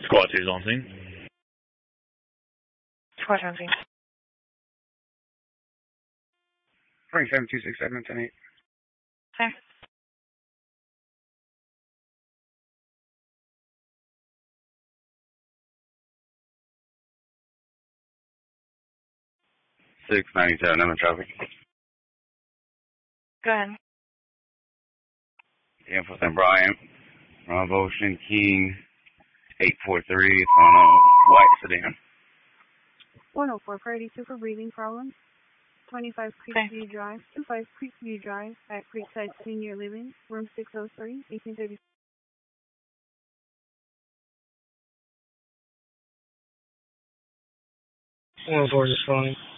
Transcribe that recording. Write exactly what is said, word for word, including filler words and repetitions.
Squad two is on scene. Squad two on scene. Frank seven two six seven ten eight. Clear. six ninety-seven, I'm in traffic. Go ahead. Info Saint Brian, Bravo Ocean King, eight four three, it's on a white sedan. one oh four Friday two for breathing problems. twenty-five Creeksview Drive, twenty-five Creeksview Drive at Creekside Senior Living, room six oh three, eighteen thirty. one oh four is just calling.